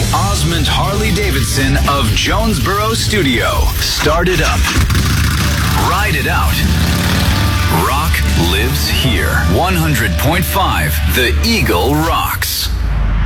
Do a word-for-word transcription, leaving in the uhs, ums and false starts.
Osmond Harley-Davidson of Jonesboro Studio. Start it up. Ride it out. Rock lives here. one hundred point five The Eagle rocks.